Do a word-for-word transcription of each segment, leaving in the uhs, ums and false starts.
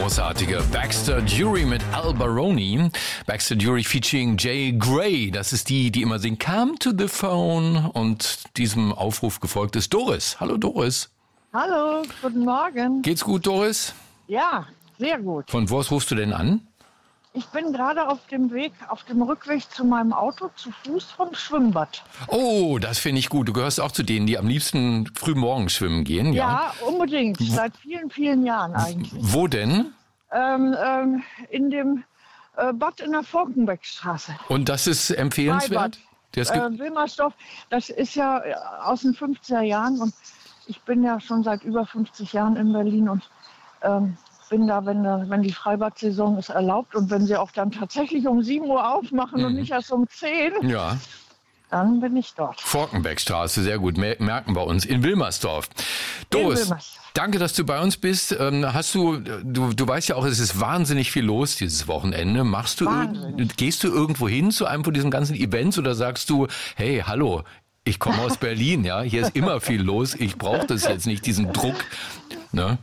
großartige Baxter Dury mit Al Baroni. Baxter Dury featuring Jay Gray. Das ist die, die immer singt Come to the Phone. Und diesem Aufruf gefolgt ist Doris. Hallo Doris. Hallo, guten Morgen. Geht's gut, Doris? Ja, sehr gut. Von wo aus rufst du denn an? Ich bin gerade auf dem Weg, auf dem Rückweg zu meinem Auto, zu Fuß vom Schwimmbad. Oh, das finde ich gut. Du gehörst auch zu denen, die am liebsten früh morgens schwimmen gehen, ja? Ja, unbedingt. Seit vielen, vielen Jahren eigentlich. Wo denn? Ähm, ähm, in dem äh, Bad in der Falkenbeckstraße. Und das ist empfehlenswert? Das äh, Wilmersdorf, das ist ja aus den fünfziger Jahren und ich bin ja schon seit über fünfzig Jahren in Berlin und ähm, bin da, wenn, wenn die Freibad-Saison ist erlaubt und wenn sie auch dann tatsächlich um sieben Uhr aufmachen mhm. und nicht erst um zehn, ja. dann bin ich dort. Falkenbeckstraße, sehr gut, merken wir uns, in Wilmersdorf. Doris, danke, dass du bei uns bist. Hast du, du, du weißt ja auch, es ist wahnsinnig viel los dieses Wochenende. Machst du, gehst du irgendwo hin zu einem von diesen ganzen Events oder sagst du, hey, hallo, ich komme aus Berlin, ja, hier ist immer viel los, ich brauche das jetzt nicht, diesen Druck, ne?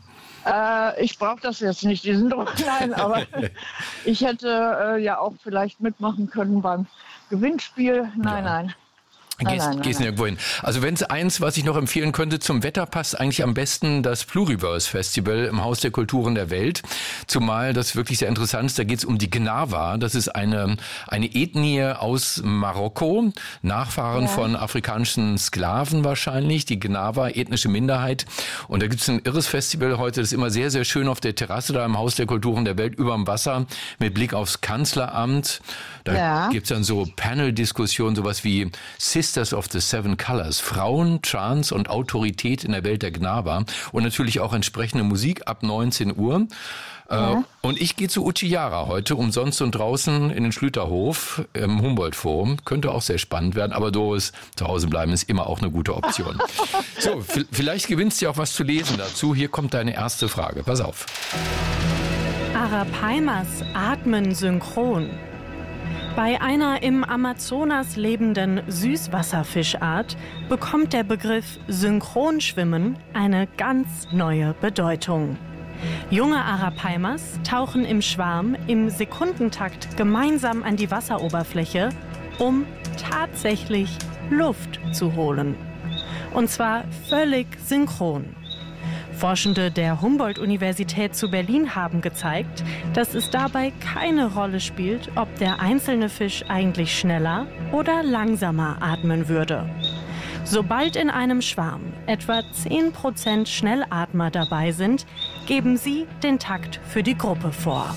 Äh, ich brauche das jetzt nicht, diesen Druck, nein, aber ich hätte äh, ja auch vielleicht mitmachen können beim Gewinnspiel. Nein, ja. nein. Nein, gehst, nein, gehst nein, nirgendwo hin. Also wenn es eins, was ich noch empfehlen könnte, zum Wetter passt eigentlich am besten das Pluriverse Festival im Haus der Kulturen der Welt. Zumal das wirklich sehr interessant ist, da geht es um die Gnawa. Das ist eine, eine Ethnie aus Marokko, Nachfahren ja. von afrikanischen Sklaven wahrscheinlich, die Gnawa, ethnische Minderheit. Und da gibt es ein irres Festival heute, das ist immer sehr, sehr schön auf der Terrasse da im Haus der Kulturen der Welt, überm Wasser, mit Blick aufs Kanzleramt. Da ja. gibt es dann so Panel-Diskussionen, sowas wie Sisters of the Seven Colors, Frauen, Trans und Autorität in der Welt der Gnawa und natürlich auch entsprechende Musik ab neunzehn Uhr. Ja. Und ich gehe zu Uchiara heute, umsonst und draußen in den Schlüterhof im Humboldt-Forum. Könnte auch sehr spannend werden, aber Doris, zu Hause bleiben ist immer auch eine gute Option. So, vielleicht gewinnst du ja auch was zu lesen dazu. Hier kommt deine erste Frage. Pass auf. Arapaimas atmen synchron. Bei einer im Amazonas lebenden Süßwasserfischart bekommt der Begriff Synchronschwimmen eine ganz neue Bedeutung. Junge Arapaimas tauchen im Schwarm im Sekundentakt gemeinsam an die Wasseroberfläche, um tatsächlich Luft zu holen. Und zwar völlig synchron. Forschende der Humboldt-Universität zu Berlin haben gezeigt, dass es dabei keine Rolle spielt, ob der einzelne Fisch eigentlich schneller oder langsamer atmen würde. Sobald in einem Schwarm etwa zehn Prozent Schnellatmer dabei sind, geben sie den Takt für die Gruppe vor.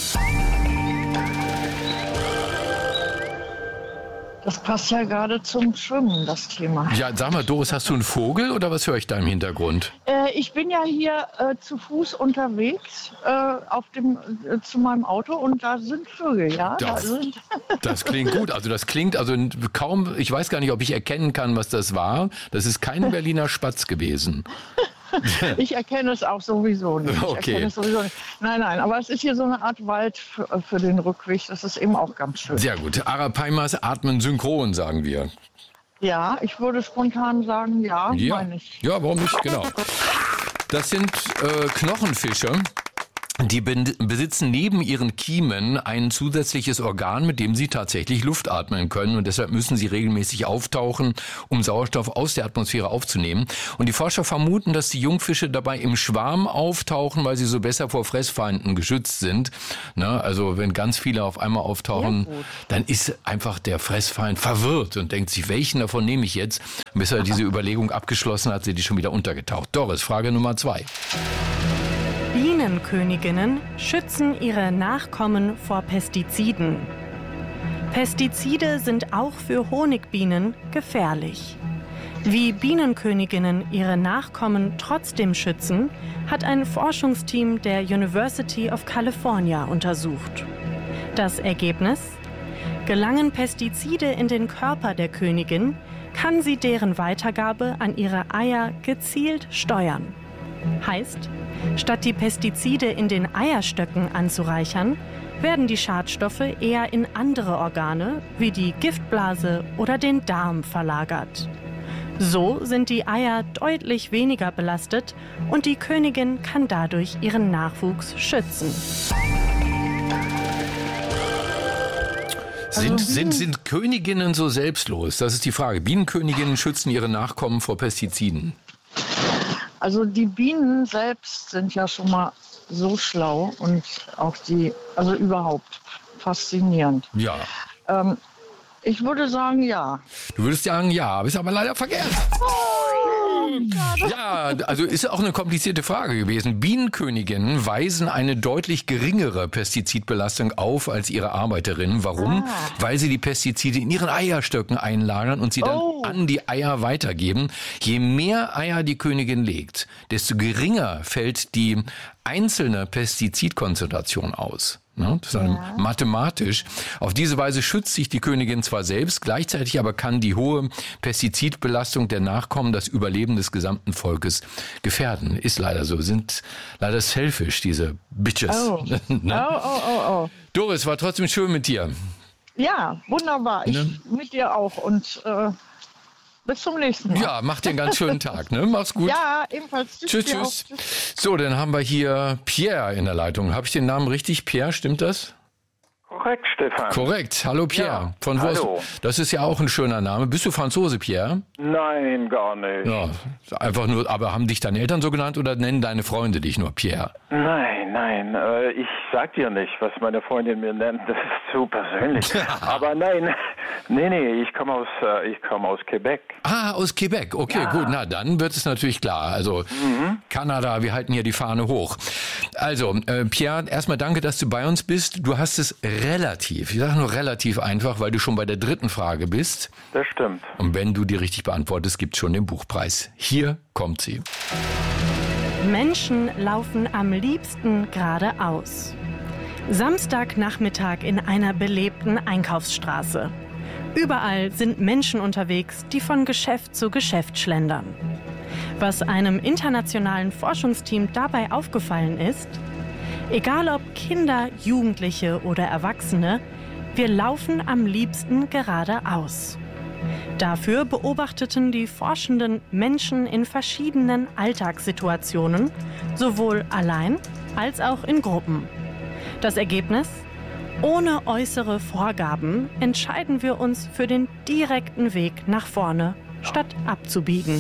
Das passt ja gerade zum Schwimmen, das Thema. Ja, sag mal, Doris, hast du einen Vogel oder was höre ich da im Hintergrund? Äh, ich bin ja hier äh, zu Fuß unterwegs äh, auf dem, äh, zu meinem Auto und da sind Vögel, ja. Das, da sind das klingt gut. Also das klingt also kaum, ich weiß gar nicht, ob ich erkennen kann, was das war. Das ist kein Berliner Spatz gewesen. Ich erkenne es auch sowieso nicht. Okay. Ich erkenne es sowieso nicht. Nein, nein, aber es ist hier so eine Art Wald für, für den Rückweg. Das ist eben auch ganz schön. Sehr gut. Arapaimas atmen synchron, sagen wir. Ja, ich würde spontan sagen, ja, ja. meine ich. Ja, warum nicht? Genau. Das sind äh, Knochenfische. Die besitzen neben ihren Kiemen ein zusätzliches Organ, mit dem sie tatsächlich Luft atmen können. Und deshalb müssen sie regelmäßig auftauchen, um Sauerstoff aus der Atmosphäre aufzunehmen. Und die Forscher vermuten, dass die Jungfische dabei im Schwarm auftauchen, weil sie so besser vor Fressfeinden geschützt sind. Na, also wenn ganz viele auf einmal auftauchen, dann ist einfach der Fressfeind verwirrt und denkt sich, welchen davon nehme ich jetzt? Und bis er diese Überlegung abgeschlossen hat, sind die schon wieder untergetaucht. Doris, Frage Nummer zwei. Bienenköniginnen schützen ihre Nachkommen vor Pestiziden. Pestizide sind auch für Honigbienen gefährlich. Wie Bienenköniginnen ihre Nachkommen trotzdem schützen, hat ein Forschungsteam der University of California untersucht. Das Ergebnis? Gelangen Pestizide in den Körper der Königin, kann sie deren Weitergabe an ihre Eier gezielt steuern. Heißt, statt die Pestizide in den Eierstöcken anzureichern, werden die Schadstoffe eher in andere Organe wie die Giftblase oder den Darm verlagert. So sind die Eier deutlich weniger belastet und die Königin kann dadurch ihren Nachwuchs schützen. Sind, sind, sind Königinnen so selbstlos? Das ist die Frage. Bienenköniginnen schützen ihre Nachkommen vor Pestiziden. Also die Bienen selbst sind ja schon mal so schlau und auch die, also überhaupt faszinierend. Ja. Ähm, ich würde sagen, ja. Du würdest sagen, ja, bist aber leider verkehrt. Ja, also ist auch eine komplizierte Frage gewesen. Bienenköniginnen weisen eine deutlich geringere Pestizidbelastung auf als ihre Arbeiterinnen. Warum? Ah. Weil sie die Pestizide in ihren Eierstöcken einlagern und sie dann oh. an die Eier weitergeben. Je mehr Eier die Königin legt, desto geringer fällt die einzelne Pestizidkonzentration aus. Das ist ja. mathematisch. Auf diese Weise schützt sich die Königin zwar selbst, gleichzeitig aber kann die hohe Pestizidbelastung der Nachkommen das Überleben des gesamten Volkes gefährden. Ist leider so. Sind leider selfish, diese Bitches. Oh, ne? oh, oh, oh, oh. Doris, war trotzdem schön mit dir. Ja, wunderbar. Ich ne? mit dir auch. Und äh, bis zum nächsten Mal. Ja, mach dir einen ganz schönen Tag. Ne? Mach's gut. Ja, ebenfalls. Tschüss, tschüss. tschüss. So, dann haben wir hier Pierre in der Leitung. Habe ich den Namen richtig? Pierre, stimmt das? Korrekt, Stefan. Korrekt. Hallo, Pierre. Ja, Von wo hallo. Ist, das ist ja auch ein schöner Name. Bist du Franzose, Pierre? Nein, gar nicht. Ja, einfach nur, aber haben dich deine Eltern so genannt oder nennen deine Freunde dich nur Pierre? Nein, nein. Äh, ich sag dir nicht, was meine Freundin mir nennt. Das ist zu persönlich. Aber nein, nee, nee, ich komme aus, äh, ich komme aus Quebec. Ah, aus Quebec. Okay, ja. Gut. Na, dann wird es natürlich klar. Also mhm. Kanada, wir halten hier die Fahne hoch. Also, äh, Pierre, erstmal danke, dass du bei uns bist. Du hast es relativ, ich sage nur relativ einfach, weil du schon bei der dritten Frage bist. Das stimmt. Und wenn du die richtig beantwortest, gibt es schon den Buchpreis. Hier kommt sie. Menschen laufen am liebsten geradeaus. Samstagnachmittag in einer belebten Einkaufsstraße. Überall sind Menschen unterwegs, die von Geschäft zu Geschäft schlendern. Was einem internationalen Forschungsteam dabei aufgefallen ist: Egal ob Kinder, Jugendliche oder Erwachsene, wir laufen am liebsten geradeaus. Dafür beobachteten die Forschenden Menschen in verschiedenen Alltagssituationen, sowohl allein als auch in Gruppen. Das Ergebnis? Ohne äußere Vorgaben entscheiden wir uns für den direkten Weg nach vorne, statt abzubiegen.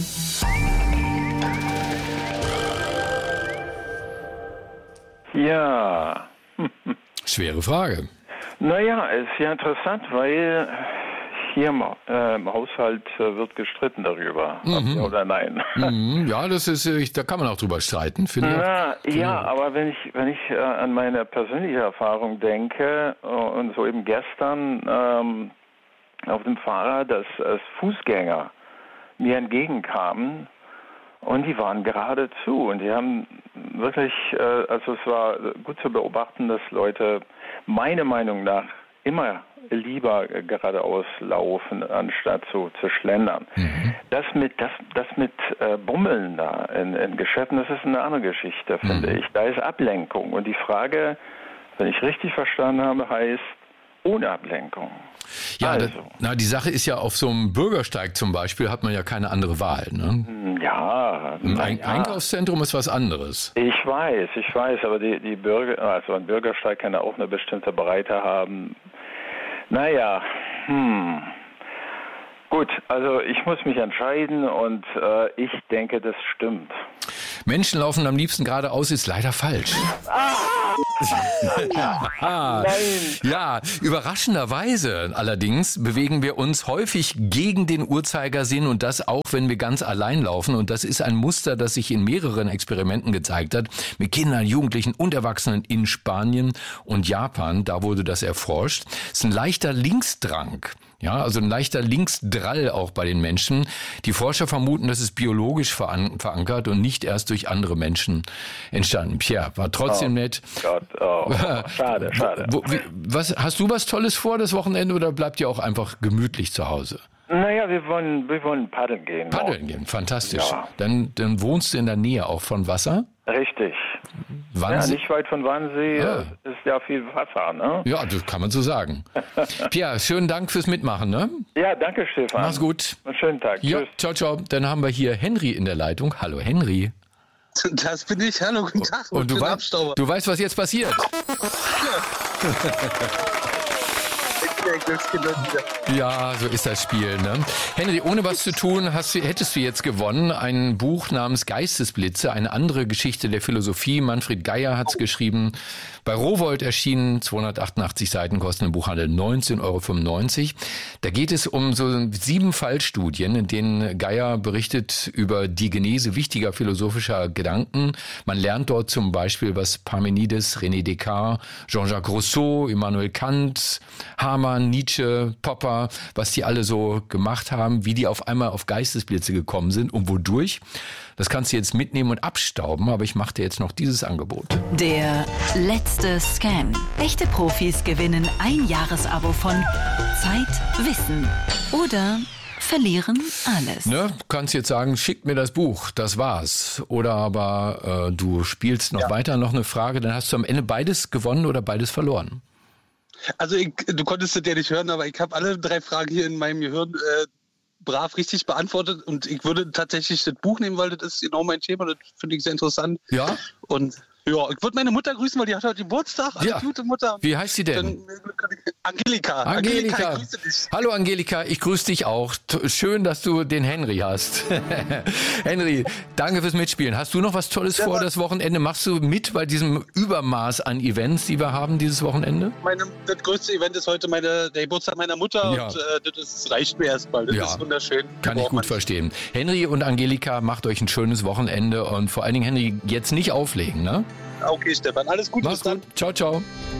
Ja. Schwere Frage. Naja, es ist ja interessant, weil hier im, äh, im Haushalt äh, wird gestritten darüber, mhm. ja oder nein. Mhm. Ja, das ist, äh, da kann man auch drüber streiten, finde ich. Na, ja, aber wenn ich, wenn ich äh, an meine persönliche Erfahrung denke äh, und so eben gestern ähm, auf dem Fahrrad, dass als Fußgänger mir entgegenkamen, und die waren geradezu und die haben wirklich, äh, also es war gut zu beobachten, dass Leute meiner Meinung nach immer lieber geradeaus laufen, anstatt so zu schlendern. Mhm. Das mit, das, das mit äh, Bummeln da in, in Geschäften, das ist eine andere Geschichte, finde mhm. ich. Da ist Ablenkung und die Frage, wenn ich richtig verstanden habe, heißt ohne Ablenkung. Ja, also. das, na, die Sache ist ja, auf so einem Bürgersteig zum Beispiel hat man ja keine andere Wahl. Ne? Ja. Ein Ein- ja. Einkaufszentrum ist was anderes. Ich weiß, ich weiß, aber die, die Bürger, also ein Bürgersteig kann ja auch eine bestimmte Breite haben. Naja, hm. Gut, also ich muss mich entscheiden und äh, ich denke, das stimmt. Menschen laufen am liebsten geradeaus, ist leider falsch. Ah! Nein. Ja, überraschenderweise allerdings bewegen wir uns häufig gegen den Uhrzeigersinn und das auch, wenn wir ganz allein laufen. Und das ist ein Muster, das sich in mehreren Experimenten gezeigt hat, mit Kindern, Jugendlichen und Erwachsenen in Spanien und Japan. Da wurde das erforscht. Es ist ein leichter Linksdrang. Ja, also ein leichter Linksdrall auch bei den Menschen. Die Forscher vermuten, das ist biologisch verankert und nicht erst durch andere Menschen entstanden. Pierre, war trotzdem oh nett. Gott, oh, schade, schade. Wo, wie, was, hast du was Tolles vor das Wochenende oder bleibt ihr auch einfach gemütlich zu Hause? Naja, wir wollen, wir wollen paddeln gehen. Paddeln gehen, fantastisch. Ja. Dann, dann wohnst du in der Nähe auch von Wasser? Richtig. Wannsee? Ja, nicht weit von Wannsee Ah. ist ja viel Wasser, ne? Ja, das kann man so sagen. Pierre, schönen Dank fürs Mitmachen, ne? Ja, danke, Stefan. Mach's gut. Einen schönen Tag. Ja, Tschüss. ciao, ciao. Dann haben wir hier Henry in der Leitung. Hallo, Henry. Das bin ich. Hallo, guten Tag. Und du, wei du weißt, was jetzt passiert. Ja, so ist das Spiel, ne? Henry, ohne was zu tun, hast du, hättest du jetzt gewonnen. Ein Buch namens Geistesblitze, eine andere Geschichte der Philosophie. Manfred Geier hat's geschrieben. Bei Rowohlt erschienen, zweihundertachtundachtzig Seiten, kosten im Buchhandel neunzehn Euro fünfundneunzig. Da geht es um so sieben Fallstudien, in denen Geier berichtet über die Genese wichtiger philosophischer Gedanken. Man lernt dort zum Beispiel, was Parmenides, René Descartes, Jean-Jacques Rousseau, Immanuel Kant, Hamann, Nietzsche, Popper, was die alle so gemacht haben, wie die auf einmal auf Geistesblitze gekommen sind und wodurch. Das kannst du jetzt mitnehmen und abstauben, aber ich mache dir jetzt noch dieses Angebot. Der letzte Scam. Echte Profis gewinnen ein Jahresabo von Zeit, Wissen oder verlieren alles. Ne, du kannst jetzt sagen, schick mir das Buch, das war's. Oder aber äh, du spielst noch ja. weiter, noch eine Frage, dann hast du am Ende beides gewonnen oder beides verloren. Also ich, du konntest es ja nicht hören, aber ich habe alle drei Fragen hier in meinem Gehirn äh, brav richtig beantwortet und ich würde tatsächlich das Buch nehmen, weil das ist genau mein Thema, das finde ich sehr interessant. Ja? Und ja, ich würde meine Mutter grüßen, weil die hat heute Geburtstag. Alles ja. gute Mutter. Wie heißt sie denn? Dann, Angelika. Angelika. Angelika, ich grüße dich. Hallo Angelika, ich grüße dich auch. Schön, dass du den Henry hast. Henry, danke fürs Mitspielen. Hast du noch was Tolles ja, vor das Wochenende? Machst du mit bei diesem Übermaß an Events, die wir haben dieses Wochenende? Meine, das größte Event ist heute meine, der Geburtstag meiner Mutter ja. und äh, das ist, reicht mir erstmal. Das ja. ist wunderschön. Kann ich gut verstehen. Henry und Angelika, macht euch ein schönes Wochenende und vor allen Dingen, Henry, jetzt nicht auflegen, ne? Okay, Stefan, alles Gute. Mach's gut. Ciao, ciao.